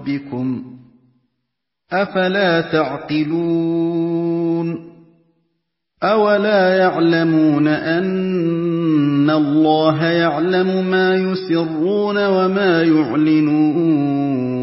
رَبِّكُمْ ۚ أَفَلَا تَعْقِلُونَ أَوَلَا يَعْلَمُونَ أَنَّ اللَّهَ يَعْلَمُ مَا يُسِرُّونَ وَمَا يُعْلِنُونَ